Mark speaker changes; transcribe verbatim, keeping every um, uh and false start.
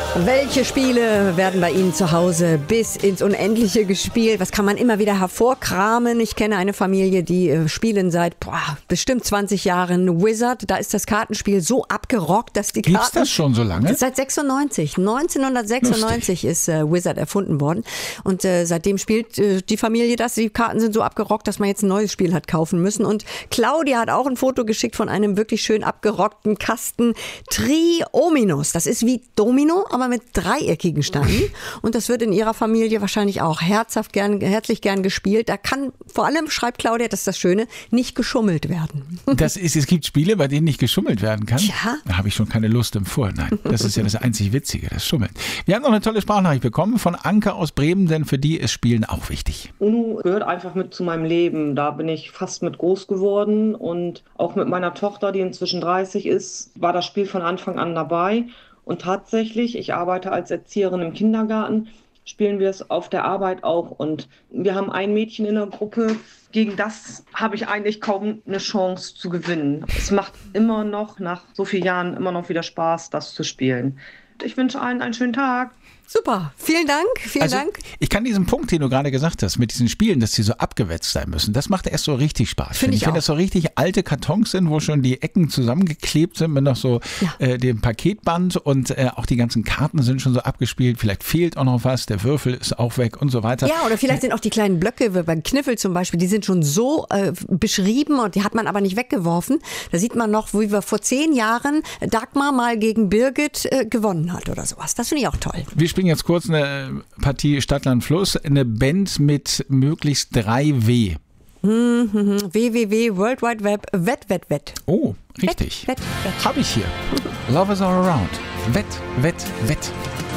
Speaker 1: Welche Spiele werden bei Ihnen zu Hause bis ins Unendliche gespielt? Was kann man immer wieder hervorkramen? Ich kenne eine Familie, die äh, spielen seit boah, bestimmt zwanzig Jahren Wizard. Da ist das Kartenspiel so abgerockt, dass die Karten...
Speaker 2: Gibt's das schon so lange?
Speaker 1: Seit sechsundneunzig. neunzehnhundertsechsundneunzig Lustig. ist äh, Wizard erfunden worden. Und äh, seitdem spielt äh, die Familie das. Die Karten sind so abgerockt, dass man jetzt ein neues Spiel hat kaufen müssen. Und Claudia hat auch ein Foto geschickt von einem wirklich schön abgerockten Kasten Triominus. Das ist wie Domino, aber mit dreieckigen Steinen. Und das wird in ihrer Familie wahrscheinlich auch herzhaft gern, herzlich gern gespielt. Da kann vor allem, schreibt Claudia, das ist das Schöne, nicht geschummelt werden.
Speaker 2: Das ist, es gibt Spiele, bei denen nicht geschummelt werden kann.
Speaker 1: Tja.
Speaker 2: Da habe ich schon keine Lust im Vorhinein. Das ist ja das einzig Witzige, das Schummeln. Wir haben noch eine tolle Sprachnachricht bekommen von Anke aus Bremen, denn für die ist Spielen auch wichtig.
Speaker 3: UNO gehört einfach mit zu meinem Leben. Da bin ich fast mit groß geworden und auch mit meiner Tochter, die inzwischen dreißig ist, war das Spiel von Anfang an dabei. Und tatsächlich, ich arbeite als Erzieherin im Kindergarten, spielen wir es auf der Arbeit auch. Und wir haben ein Mädchen in der Gruppe, gegen das habe ich eigentlich kaum eine Chance zu gewinnen. Es macht immer noch, nach so vielen Jahren, immer noch wieder Spaß, das zu spielen. Ich wünsche allen einen schönen Tag.
Speaker 1: Super, vielen Dank, vielen
Speaker 2: also,
Speaker 1: Dank.
Speaker 2: Ich kann diesen Punkt, den du gerade gesagt hast, mit diesen Spielen, dass die so abgewetzt sein müssen, das macht erst so richtig Spaß.
Speaker 1: Find ich
Speaker 2: ich, wenn
Speaker 1: auch.
Speaker 2: das so richtig alte Kartons sind, wo schon die Ecken zusammengeklebt sind mit noch so
Speaker 1: Ja.
Speaker 2: äh, dem Paketband und äh, auch die ganzen Karten sind schon so abgespielt, vielleicht fehlt auch noch was, der Würfel ist auch weg und so weiter.
Speaker 1: Ja, oder vielleicht sind auch die kleinen Blöcke, wie beim Kniffel zum Beispiel, die sind schon so äh, beschrieben und die hat man aber nicht weggeworfen. Da sieht man noch, wie wir vor zehn Jahren Dagmar mal gegen Birgit äh, gewonnen hat oder sowas. Das finde ich auch toll.
Speaker 2: Wir spielen jetzt kurz eine Partie Stadt, Land, Fluss, eine Band mit möglichst drei W.
Speaker 1: w w w punkt world wide web wett, wett, wett.
Speaker 2: Oh, richtig.
Speaker 1: Wett, wett, wett.
Speaker 2: Habe ich hier. Lovers are around. Wett, wett, wett.